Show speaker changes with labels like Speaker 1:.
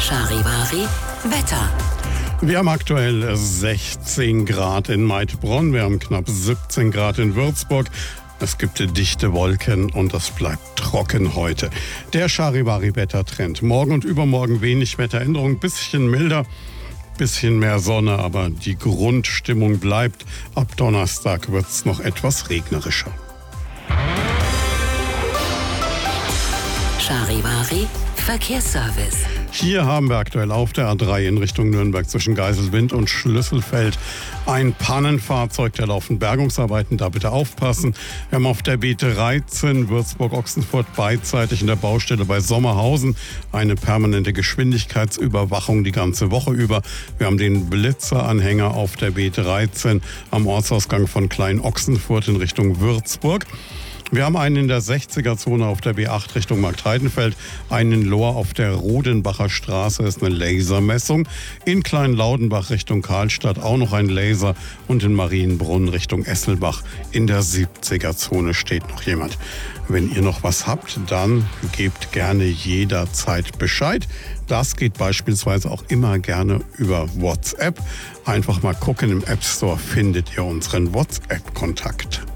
Speaker 1: Charivari Wetter.
Speaker 2: Wir haben aktuell 16 Grad in Maidbronn, wir haben knapp 17 Grad in Würzburg. Es gibt dichte Wolken und es bleibt trocken heute. Der Charivari-Wettertrend. Morgen und übermorgen wenig Wetteränderung, bisschen milder, bisschen mehr Sonne, aber die Grundstimmung bleibt. Ab Donnerstag wird es noch etwas regnerischer.
Speaker 1: Charivari Verkehrsservice.
Speaker 2: Hier haben wir aktuell auf der A3 in Richtung Nürnberg zwischen Geiselwind und Schlüsselfeld ein Pannenfahrzeug, der laufen Bergungsarbeiten, da bitte aufpassen. Wir haben auf der B13 Würzburg-Ochsenfurt beidseitig in der Baustelle bei Sommerhausen eine permanente Geschwindigkeitsüberwachung die ganze Woche über. Wir haben den Blitzeranhänger auf der B13 am Ortsausgang von Klein-Ochsenfurt in Richtung Würzburg. Wir haben einen in der 60er-Zone auf der B8 Richtung Marktheidenfeld, einen in Lohr auf der Rodenbacher Straße ist eine Lasermessung, in Kleinlaudenbach Richtung Karlstadt auch noch ein Laser und in Marienbrunn Richtung Esselbach in der 70er-Zone steht noch jemand. Wenn ihr noch was habt, dann gebt gerne jederzeit Bescheid. Das geht beispielsweise auch immer gerne über WhatsApp. Einfach mal gucken, im App Store findet ihr unseren WhatsApp-Kontakt.